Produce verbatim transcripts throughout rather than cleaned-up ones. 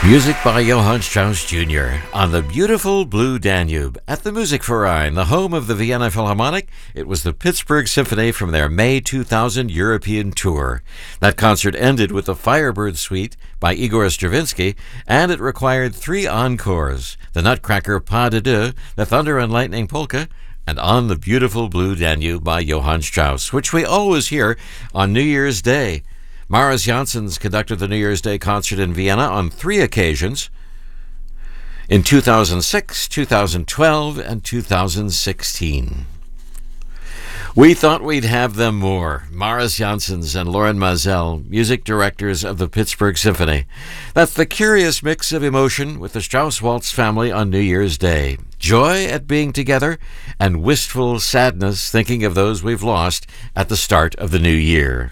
Music by Johann Strauss Junior on the beautiful Blue Danube at the Musikverein, the home of the Vienna Philharmonic. It was the Pittsburgh Symphony from their May two thousand European tour. That concert ended with the Firebird Suite by Igor Stravinsky, and it required three encores: the Nutcracker Pas de Deux, the Thunder and Lightning Polka, and On the Beautiful Blue Danube by Johann Strauss, which we always hear on New Year's Day. Maris Janssens conducted the New Year's Day concert in Vienna on three occasions, in two thousand six, two thousand twelve, and two thousand sixteen. We thought we'd have them more. Maris Janssens and Lauren Mazel, music directors of the Pittsburgh Symphony. That's the curious mix of emotion with the Strauss Waltz family on New Year's Day. Joy at being together and wistful sadness thinking of those we've lost at the start of the new year.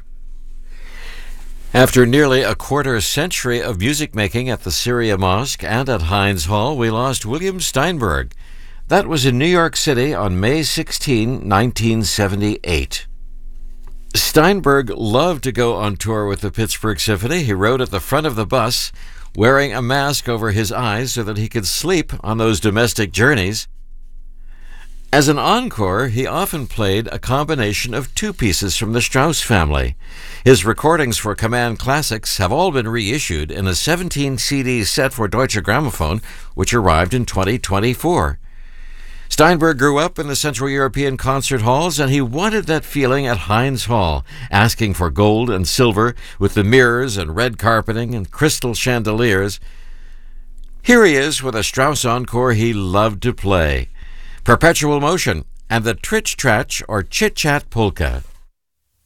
After nearly a quarter century of music making at the Syria Mosque and at Heinz Hall, we lost William Steinberg. That was in New York City on May sixteenth, nineteen seventy-eight. Steinberg loved to go on tour with the Pittsburgh Symphony. He rode at the front of the bus, wearing a mask over his eyes so that he could sleep on those domestic journeys. As an encore, he often played a combination of two pieces from the Strauss family. His recordings for Command Classics have all been reissued in a seventeen C D set for Deutsche Grammophon, which arrived in twenty twenty-four. Steinberg grew up in the Central European concert halls, and he wanted that feeling at Heinz Hall, asking for gold and silver with the mirrors and red carpeting and crystal chandeliers. Here he is with a Strauss encore he loved to play, Perpetual Motion, and the Tritch Tratch or Chit Chat Polka.